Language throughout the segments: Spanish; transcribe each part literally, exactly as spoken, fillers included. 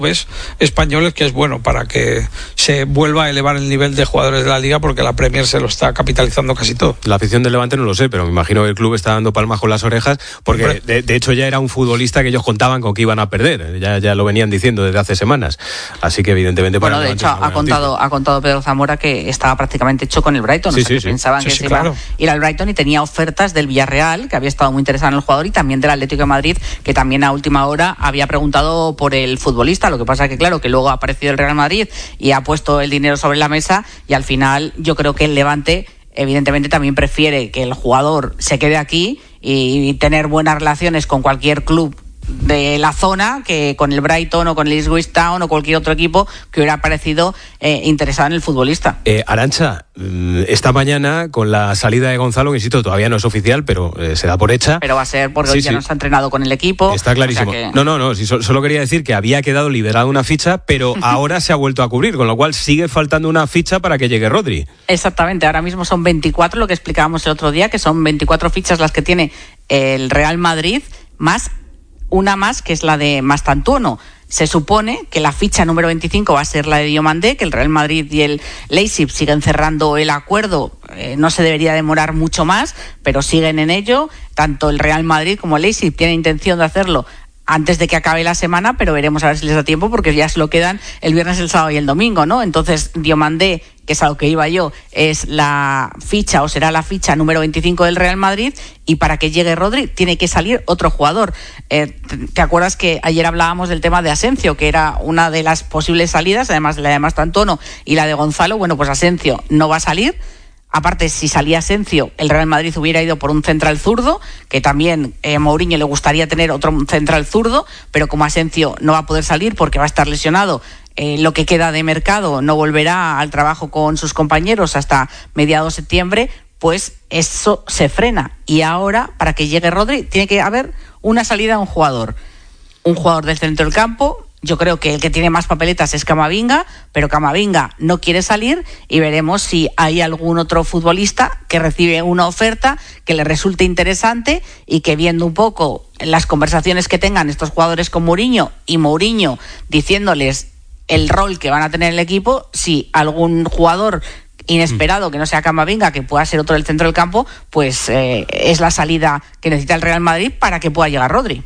ves españoles, que es bueno para que se vuelva a elevar el nivel de jugadores de la liga, porque la Premier se lo está capitalizando casi todo. La afición del Levante no lo sé, pero me imagino que el club está dando palmas con las orejas, porque de, de hecho ya era un futbolista que ellos contaban con que iban a perder, ya, ya lo venían diciendo desde hace semanas, así que evidentemente bueno, para de hecho ha contado, ha contado Pedro Zamora que estaba prácticamente hecho con el Brighton, sí, o sea, sí, que sí. pensaban sí, que sí, se claro. iba a ir al Brighton, y tenía ofertas del Villarreal, que había estado muy interesado en el jugador, y también del Atlético de Madrid, que también a última hora había preguntado por el futbolista. Lo que pasa que claro, que luego ha aparecido el Real Madrid y ha puesto el dinero sobre la mesa, y al final yo creo que el Levante evidentemente también prefiere que el jugador se quede aquí y tener buenas relaciones con cualquier club de la zona que con el Brighton o con el Ipswich Town o cualquier otro equipo que hubiera parecido eh, interesado en el futbolista. Eh, Arantxa, esta mañana con la salida de Gonzalo, que insisto, todavía no es oficial, pero eh, se da por hecha. Pero va a ser porque sí, hoy ya sí. no se ha entrenado con el equipo. Está clarísimo. O sea que... No, no, no, sí, solo quería decir que había quedado liberada una ficha, pero ahora se ha vuelto a cubrir, con lo cual sigue faltando una ficha para que llegue Rodri. Exactamente, ahora mismo son veinticuatro, lo que explicábamos el otro día, que son veinticuatro fichas las que tiene el Real Madrid, más una más, que es la de Mastantuono. Se supone que la ficha número veinticinco va a ser la de Diomandé, que el Real Madrid y el Leipzig siguen cerrando el acuerdo. Eh, no se debería demorar mucho más, pero siguen en ello. Tanto el Real Madrid como el Leipzig tienen intención de hacerlo antes de que acabe la semana, pero veremos a ver si les da tiempo, porque ya se lo quedan el viernes, el sábado y el domingo, ¿no? Entonces, Diomandé, que es a lo que iba yo, es la ficha o será la ficha número veinticinco del Real Madrid, y para que llegue Rodri tiene que salir otro jugador. Eh, ¿Te acuerdas que ayer hablábamos del tema de Asensio, que era una de las posibles salidas, además de la de Mastantuono y la de Gonzalo? Bueno, pues Asensio no va a salir. Aparte, si salía Asensio, el Real Madrid hubiera ido por un central zurdo, que también eh, Mourinho le gustaría tener otro central zurdo, pero como Asensio no va a poder salir porque va a estar lesionado, eh, lo que queda de mercado no volverá al trabajo con sus compañeros hasta mediados de septiembre, pues eso se frena. Y ahora, para que llegue Rodri, tiene que haber una salida a un jugador. Un jugador del centro del campo. Yo creo que el que tiene más papeletas es Camavinga, pero Camavinga no quiere salir, y veremos si hay algún otro futbolista que recibe una oferta que le resulte interesante, y que, viendo un poco las conversaciones que tengan estos jugadores con Mourinho, y Mourinho diciéndoles el rol que van a tener en el equipo, si algún jugador inesperado que no sea Camavinga, que pueda ser otro del centro del campo, pues eh, es la salida que necesita el Real Madrid para que pueda llegar Rodri.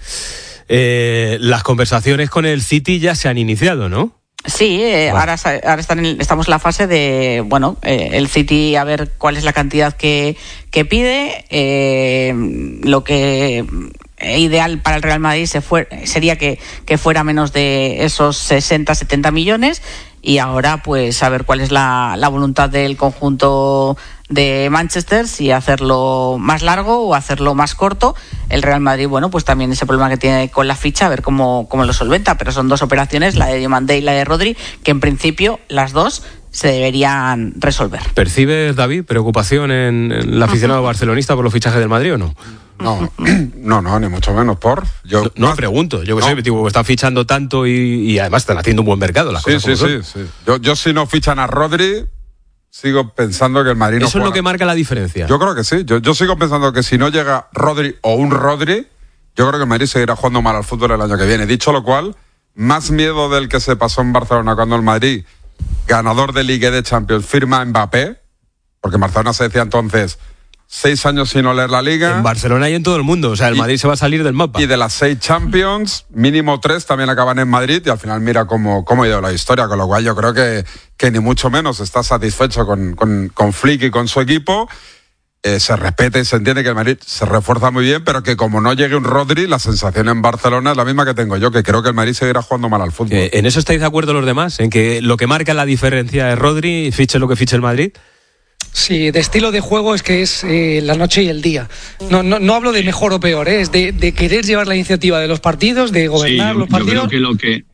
Eh, las conversaciones con el City ya se han iniciado, ¿no? Sí, eh, bueno. ahora, ahora están en, estamos en la fase de, bueno, eh, el City a ver cuál es la cantidad que, que pide. Eh, lo que ideal para el Real Madrid se fue, sería que, que fuera menos de esos sesenta, setenta millones. Y ahora, pues, a ver cuál es la, la voluntad del conjunto de Manchester, si hacerlo más largo o hacerlo más corto. El Real Madrid, bueno, pues también ese problema que tiene con la ficha, a ver cómo, cómo lo solventa. Pero son dos operaciones, la de Diomandé y la de Rodri, que en principio las dos se deberían resolver. ¿Percibes, David, preocupación en, en el aficionado barcelonista por los fichajes del Madrid o no? No, no, no, ni mucho menos por... Yo, no, no pregunto, yo que no. sé, tipo, están fichando tanto y, y además están haciendo un buen mercado las sí, cosas sí, como sí, sí. Yo, yo si no fichan a Rodri, sigo pensando que el Madrid no Eso juega. Es lo que marca la diferencia. Yo creo que sí, yo, yo sigo pensando que si no llega Rodri o un Rodri, yo creo que el Madrid seguirá jugando mal al fútbol el año que viene. Dicho lo cual, más miedo del que se pasó en Barcelona cuando el Madrid, ganador de Liga y de Champions, firma a Mbappé, porque en Barcelona se decía entonces... Seis años sin oler la Liga. En Barcelona y en todo el mundo. O sea, el y, Madrid se va a salir del mapa. Y de las seis Champions, mínimo tres también acaban en Madrid. Y al final mira cómo, cómo ha ido la historia. Con lo cual yo creo que, que ni mucho menos está satisfecho con, con, con Flick y con su equipo. Eh, se respeta y se entiende que el Madrid se refuerza muy bien, pero que como no llegue un Rodri, la sensación en Barcelona es la misma que tengo yo, que creo que el Madrid seguirá jugando mal al fútbol. Eh, ¿En eso estáis de acuerdo los demás? ¿En que lo que marca la diferencia es Rodri, fiche lo que fiche el Madrid? Sí, de estilo de juego es que es eh, la noche y el día. No, no, no hablo de mejor o peor, ¿eh? Es de, de querer llevar la iniciativa de los partidos, de gobernar sí, yo, los partidos. Yo creo que lo que...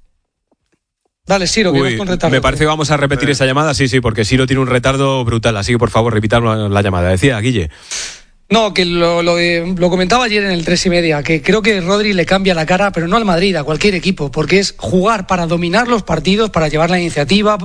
Dale, Siro, que vas con retardo. Me parece que vamos a repetir esa llamada, sí, sí, porque Siro tiene un retardo brutal, así que por favor repitamos la, la llamada. Decía, Guille. No, que lo, lo, de, lo comentaba ayer en el tres y media, que creo que Rodri le cambia la cara, pero no al Madrid, a cualquier equipo, porque es jugar para dominar los partidos, para llevar la iniciativa,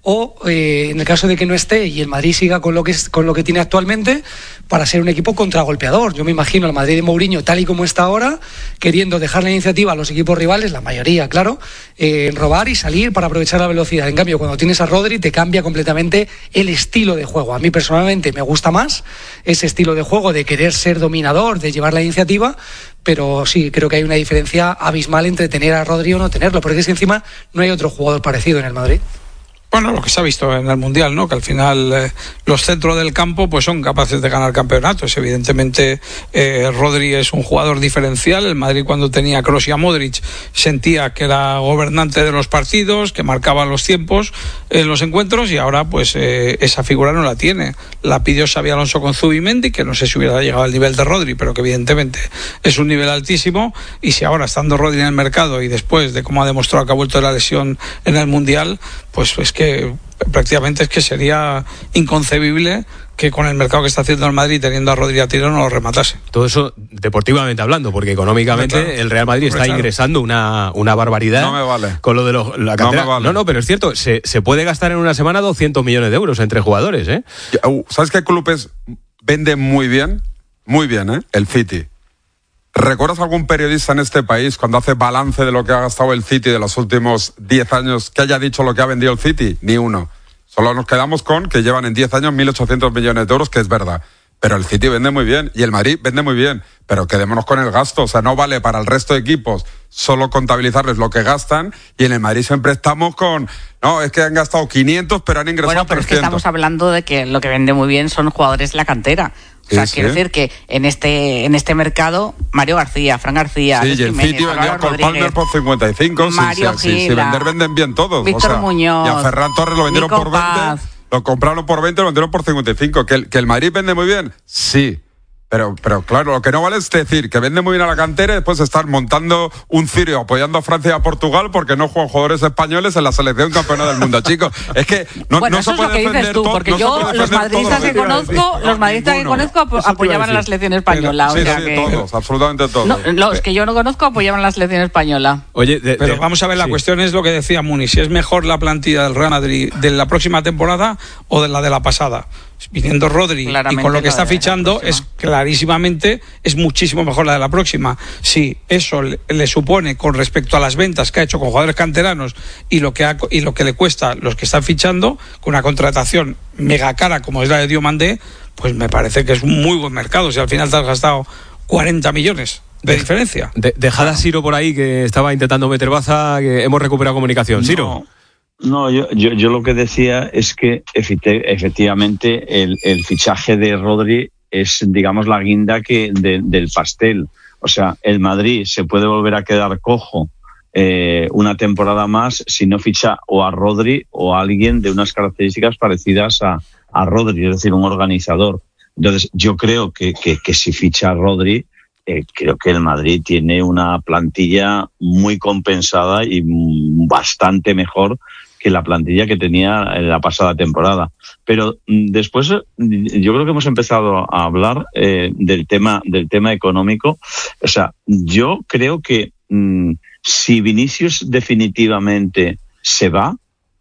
o eh, en el caso de que no esté y el Madrid siga con lo que es, con lo que tiene actualmente, para ser un equipo contragolpeador. Yo me imagino al Madrid de Mourinho tal y como está ahora, queriendo dejar la iniciativa a los equipos rivales, la mayoría, claro, eh, robar y salir para aprovechar la velocidad. En cambio, cuando tienes a Rodri, te cambia completamente el estilo de juego. A mí personalmente me gusta más ese estilo de juego de querer ser dominador, de llevar la iniciativa, pero sí, creo que hay una diferencia abismal entre tener a Rodri o no tenerlo, porque es que encima no hay otro jugador parecido en el Madrid. Bueno, lo que se ha visto en el Mundial, ¿no? Que al final eh, los centros del campo pues son capaces de ganar campeonatos. Evidentemente, eh, Rodri es un jugador diferencial. El Madrid, cuando tenía a Kroos y a Modric, sentía que era gobernante de los partidos, que marcaba los tiempos en los encuentros, y ahora pues eh, esa figura no la tiene. La pidió Xabi Alonso con Zubimendi, que no sé si hubiera llegado al nivel de Rodri, pero que evidentemente es un nivel altísimo. Y si ahora, estando Rodri en el mercado y después de cómo ha demostrado que ha vuelto de la lesión en el Mundial, pues es que que prácticamente es que sería inconcebible que con el mercado que está haciendo el Madrid, teniendo a Rodri a tiro, no lo rematase. Todo eso deportivamente hablando, porque económicamente claro, el Real Madrid está claro. ingresando una, una barbaridad. No me vale. Con lo de los, la cantera. No, me vale. no, no, pero es cierto, se, se puede gastar en una semana doscientos millones de euros entre jugadores, ¿eh? ¿Sabes qué clubes venden muy bien? Muy bien, ¿eh? El City. ¿Recuerdas algún periodista en este país, cuando hace balance de lo que ha gastado el City de los últimos diez años, que haya dicho lo que ha vendido el City? Ni uno. Solo nos quedamos con que llevan en diez años mil ochocientos millones de euros, que es verdad. Pero el City vende muy bien y el Madrid vende muy bien. Pero quedémonos con el gasto. O sea, no vale para el resto de equipos solo contabilizarles lo que gastan, y en el Madrid siempre estamos con... No, es que han gastado quinientos, pero han ingresado bueno, pero trescientos. Es que estamos hablando de que lo que vende muy bien son jugadores de la cantera. O sea, sí, quiero sí. decir que en este en este mercado, Mario García, Fran García, sí, y el City vendió a Cole Palmer por cincuenta y cinco. Mario sí, sí, sí, si vender, venden bien todos. Víctor o sea, Muñoz. Y a Ferran Torres lo vendieron Nico por veinte. Paz. Lo compraron por veinte, lo vendieron por cincuenta y cinco. ¿Que el, que el Madrid vende muy bien? Sí. Pero, pero claro, lo que no vale es decir que vende muy bien a la cantera y después estar montando un cirio apoyando a Francia y a Portugal porque no juegan jugadores españoles en la selección campeona del mundo, chicos. Es que no, bueno, no eso se puede es lo que defender dices tú, todo, porque no yo los madridistas que conozco, los madridistas que conozco apoyaban a la selección española. Sí, o sea sí, que... todos, absolutamente todos. No, los que yo no conozco apoyaban a la selección española. Oye, de, pero de, vamos a ver, la sí. cuestión es lo que decía Muni, si es mejor la plantilla del Real Madrid de la próxima temporada o de la de la pasada. Viniendo Rodri y con lo que está fichando, es clarísimamente es muchísimo mejor la de la próxima. Si eso le, le supone con respecto a las ventas que ha hecho con jugadores canteranos y lo que ha, y lo que le cuesta los que están fichando, con una contratación mega cara como es la de Diomandé, pues me parece que es un muy buen mercado. Si al final te has gastado cuarenta millones de diferencia. De, dejad a Ciro por ahí, que estaba intentando meter baza, que hemos recuperado comunicación. Ciro. No. No, yo, yo, yo lo que decía es que efectivamente el, el fichaje de Rodri es, digamos, la guinda que de, del pastel. O sea, el Madrid se puede volver a quedar cojo eh, una temporada más si no ficha o a Rodri o a alguien de unas características parecidas a, a Rodri, es decir, un organizador. Entonces, yo creo que, que, que si ficha a Rodri, eh, creo que el Madrid tiene una plantilla muy compensada y bastante mejor que la plantilla que tenía en la pasada temporada. Pero después yo creo que hemos empezado a hablar eh, del tema del tema económico. O sea, yo creo que mmm, si Vinicius definitivamente se va,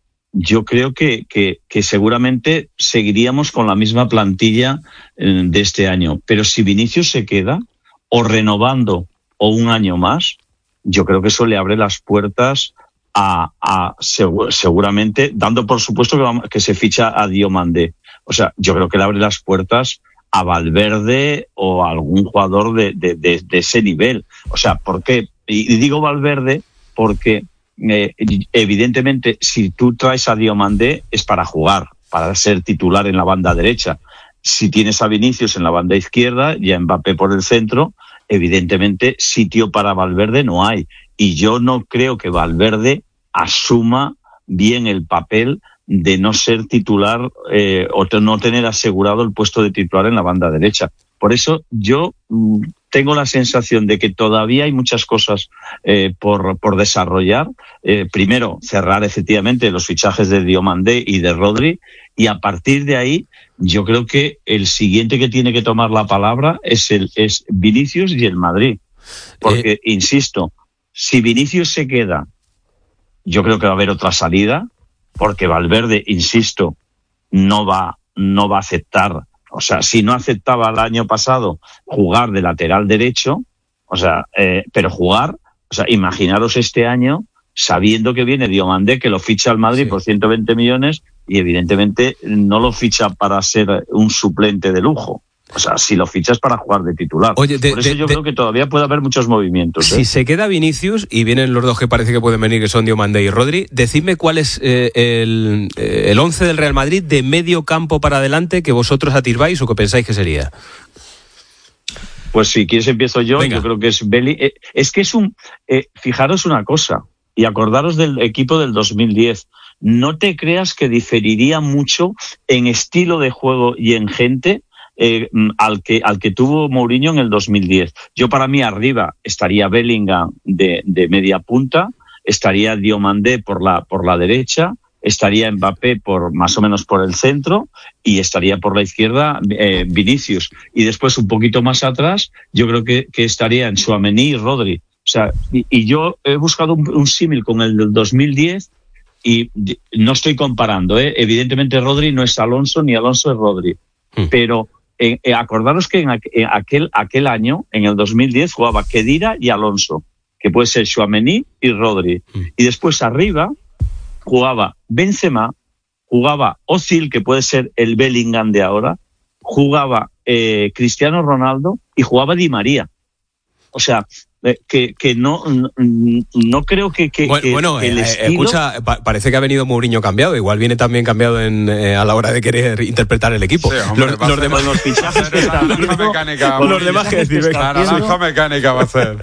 yo creo que, que, que seguramente seguiríamos con la misma plantilla eh, de este año. Pero si Vinicius se queda, o renovando o un año más, yo creo que eso le abre las puertas a, a seguro, seguramente, dando por supuesto que, vamos, que se ficha a Diomandé. O sea, yo creo que le abre las puertas a Valverde o a algún jugador de, de, de, de ese nivel. O sea, ¿por qué? Y digo Valverde porque eh, evidentemente si tú traes a Diomandé es para jugar, para ser titular en la banda derecha. Si tienes a Vinicius en la banda izquierda y a Mbappé por el centro, evidentemente sitio para Valverde no hay. Y yo no creo que Valverde asuma bien el papel de no ser titular eh, o te, no tener asegurado el puesto de titular en la banda derecha. Por eso yo mm, tengo la sensación de que todavía hay muchas cosas eh, por, por desarrollar. Eh, primero, cerrar efectivamente los fichajes de Diomandé y de Rodri, y a partir de ahí yo creo que el siguiente que tiene que tomar la palabra es, el, es Vinicius y el Madrid. Porque, eh... insisto, si Vinicius se queda, yo creo que va a haber otra salida, porque Valverde, insisto, no va, no va a aceptar. O sea, si no aceptaba el año pasado jugar de lateral derecho, o sea, eh, pero jugar, o sea, imaginaros este año sabiendo que viene Diomandé, que lo ficha al Madrid sí. por ciento veinte millones y evidentemente no lo ficha para ser un suplente de lujo. O sea, si lo fichas para jugar de titular. Oye, de, Por eso de, yo de, creo que todavía puede haber muchos movimientos. Si ¿eh? se queda Vinicius y vienen los dos que parece que pueden venir, que son Diomandé y Rodri, decidme cuál es eh, el, eh, el once del Real Madrid de medio campo para adelante que vosotros atisbáis o que pensáis que sería. Pues si quieres empiezo yo. Venga. Yo creo que es Beli. Eh, es que es un... Eh, fijaros una cosa, y acordaros del equipo del dos mil diez. No te creas que diferiría mucho en estilo de juego y en gente eh, al que al que tuvo Mourinho en el dos mil diez. Yo para mí arriba estaría Bellingham de, de media punta, estaría Diomandé por la por la derecha, estaría Mbappé por más o menos por el centro y estaría por la izquierda eh, Vinicius. Y después un poquito más atrás yo creo que, que estaría en Tchouaméni y Rodri. O sea, y, y yo he buscado un, un símil con el del dos mil diez y no estoy comparando, ¿eh? Evidentemente Rodri no es Alonso ni Alonso es Rodri, mm. pero eh, eh, acordaros que en, aqu- en aquel aquel año, en el dos mil diez, jugaba Khedira y Alonso, que puede ser Tchouaméni y Rodri, mm. y después arriba jugaba Benzema, jugaba Özil, que puede ser el Bellingham de ahora, jugaba eh, Cristiano Ronaldo y jugaba Di María. O sea, que, que no, no no creo que, que, bueno, que bueno el eh, estilo... escucha, pa- parece que ha venido Mourinho cambiado, igual viene también cambiado en, eh, a la hora de querer interpretar el equipo. Sí, hombre, los, va los a demás Con los fichajes que está naranja haciendo, mecánica, con los demás que fichajes decir, está la haciendo- naranja mecánica va a ser.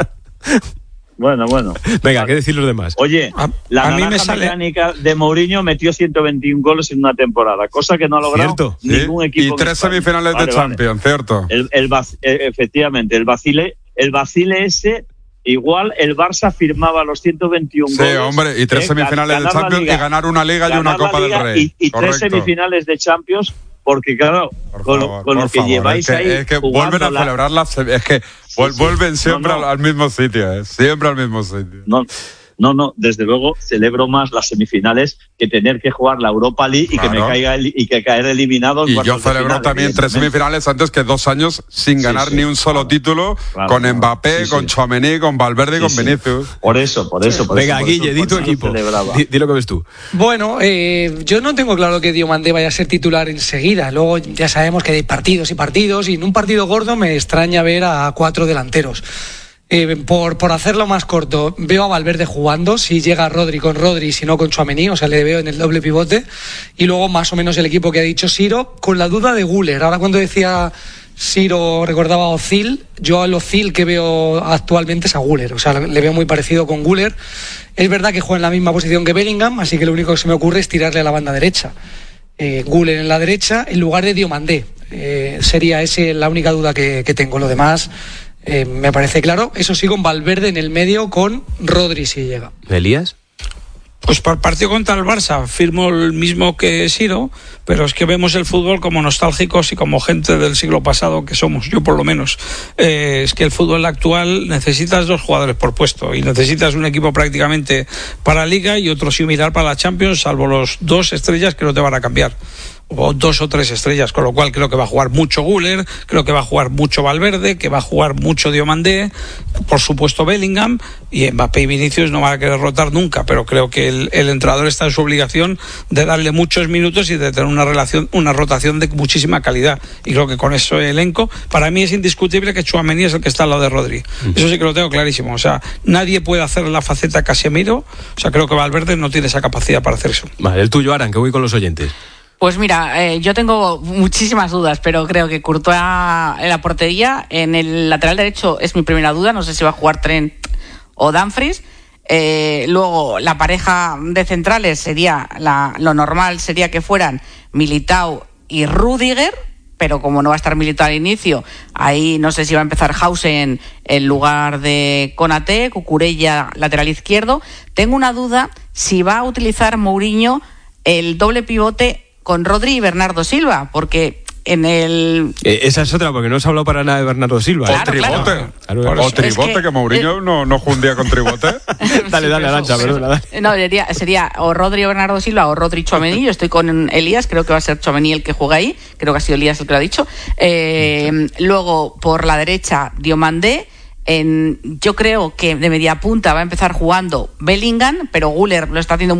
Bueno, bueno. Venga, ¿qué decir los demás? Oye, A- la a mí naranja me sale- mecánica de Mourinho metió ciento veintiún goles en una temporada, cosa que no ha logrado Cierto, ¿Sí? ningún equipo. Y en tres España. semifinales Vale, de vale. Champions, ¿cierto? El, el vac- eh, efectivamente, el vacile, el vacile ese, igual el Barça firmaba los ciento veintiún Sí, goles. hombre, y tres eh, semifinales gan- de ganar la Champions Liga, y ganar una Liga y ganar una la Copa Liga del Rey. Y, y tres Correcto. semifinales de Champions, porque claro, Por con, favor, lo, con por lo que favor, lleváis es que, ahí. es que jugando vuelven a la- celebrar las... Es que vuel- sí. vuelven siempre No, no. Al, al mismo sitio, ¿eh? Siempre al mismo sitio. No, no, no, desde luego celebro más las semifinales que tener que jugar la Europa League y que Claro. me caiga el- y que caer eliminado en Y yo cuartos de celebro final, también tres evidentemente. semifinales antes que dos años sin Sí, ganar sí, ni un solo claro. título, Claro, con claro. Mbappé, Sí, con sí. Tchouaméni, con Valverde y Sí, con sí. Vinicius. Por eso, por eso. Por Venga, eso, por Guille, eso, di por tu eso equipo. celebraba. Di, di lo que ves tú. Bueno, eh, yo no tengo claro que Diomandé vaya a ser titular enseguida. Luego ya sabemos que hay partidos y partidos, y en un partido gordo me extraña ver a cuatro delanteros. Eh, por, por hacerlo más corto, veo a Valverde jugando, si llega Rodri con Rodri, si no con Tchouaméni, o sea, le veo en el doble pivote, y luego más o menos el equipo que ha dicho Siro, con la duda de Güler. Ahora cuando decía Siro, recordaba a Özil, yo al Özil que veo actualmente es a Güler, o sea, le veo muy parecido con Güler. Es verdad que juega en la misma posición que Bellingham, así que lo único que se me ocurre es tirarle a la banda derecha. Eh, Güler en la derecha en lugar de Diomandé. Eh, sería esa la única duda que, que tengo. Lo demás eh, me parece claro. Eso sí, con Valverde en el medio, con Rodri si llega. ¿Elías? Pues para el partido contra el Barça firmo el mismo que Siro, pero es que vemos el fútbol como nostálgicos y como gente del siglo pasado que somos, yo por lo menos. Eh, es que el fútbol actual necesitas dos jugadores por puesto y necesitas un equipo prácticamente para Liga y otro similar para la Champions, salvo los dos estrellas que no te van a cambiar. O dos o tres estrellas, con lo cual creo que va a jugar mucho Güler, creo que va a jugar mucho Valverde, que va a jugar mucho Diomandé, por supuesto Bellingham, y Mbappé y Vinicius no van a querer rotar nunca, pero creo que el, el entrenador está en su obligación de darle muchos minutos y de tener una relación, una rotación de muchísima calidad, y creo que con eso elenco, para mí es indiscutible que Tchouaméni es el que está al lado de Rodri, eso sí que lo tengo clarísimo, o sea, nadie puede hacer la faceta Casemiro, o sea, creo que Valverde no tiene esa capacidad para hacer eso. Vale, el tuyo, Aran, que voy con los oyentes. Pues mira, eh, yo tengo muchísimas dudas, pero creo que Courtois en la portería, en el lateral derecho es mi primera duda, no sé si va a jugar Trent o Dumfries. Eh, luego, la pareja de centrales sería, la, lo normal sería que fueran Militao y Rüdiger, pero como no va a estar Militao al inicio, ahí no sé si va a empezar Hausen en lugar de Konaté, Cucurella lateral izquierdo. Tengo una duda si va a utilizar Mourinho el doble pivote con Rodri y Bernardo Silva, porque en el... Eh, esa es otra, porque no se ha hablado para nada de Bernardo Silva. O ¿eh? Claro, tribote. claro. Claro, O tribote, es que- que, Mourinho no, no jundía con tribote. Dale, dale, Arancha, perdona. dale. No, sería, sería o Rodri o Bernardo Silva o Rodri Tchouaméni. Yo estoy con Elías, creo que va a ser Tchouaméni el que juega ahí. Creo que ha sido Elías el que lo ha dicho. Eh, luego, por la derecha, Diomandé. En, yo creo que de media punta va a empezar jugando Bellingham, pero Güler lo está haciendo